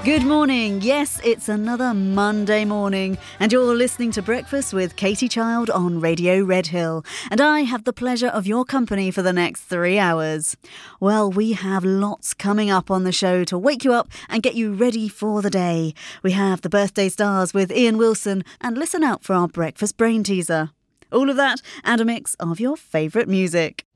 Good morning. Yes, it's another Monday morning, and you're listening to Breakfast with Katie Child on Radio Red Hill, and I have the pleasure of your company for the next 3 hours. Well, we have lots coming up on the show to wake you up and get you ready for the day. We have the Birthday Stars with Ian Wilson, and listen out for our Breakfast Brain Teaser. All of that and a mix of your favourite music.